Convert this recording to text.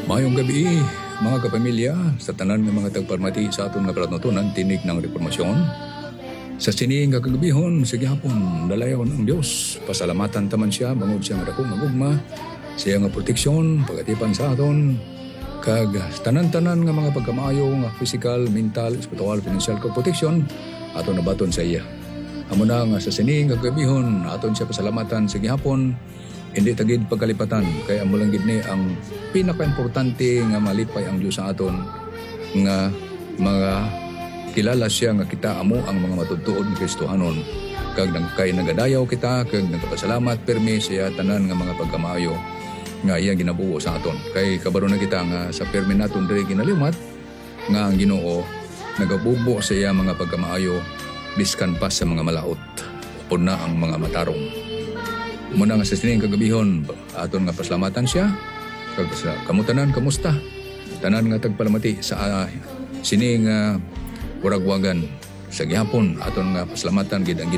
Mayong gabi, mga kapamilya, sa tanan ng mga tagparmati sa aton nga palatuntunan, tinig ng reformasyon. Sa sining kagabihon, sige hapon, dalayaw ng Diyos. Pasalamatan taman siya, bangod siya nga dakong magugma, siya nga proteksyon, pagatipan sa aton, kag tanan-tanan nga mga pagkamaayo nga physical, mental, spiritual, financial kag proteksyon, aton nabaton sa iya. Amo na nga sa sining kagabihon, aton siya pasalamatan, sige hapon, hindi tagid pagkalipatan, kaya amo lang gid ni ang pinaka-importante nga malipay ang Dios sa aton nga mga kilala siya nga kita amo ang mga matutuod ni Kristohanon. Kag kay nagadayaw kita, kag nagpasalamat permi siya tanan nga mga pagkamaayo nga iya ginabuo sa aton. Kay kabaro na kita nga sa permi naton diri ginalimat nga ang Ginoo nagabubo sa iya mga pagkamaayo biskan pa sa mga malaot. Upod na ang mga matarong. Muna nga sa sining kagabihon, aton nga pasalamatan siya. Kag sa kamutanan, kamusta? Tanan nga tagpalamati sa sining uragwagan sa gihapon, aton nga pasalamatan gid ang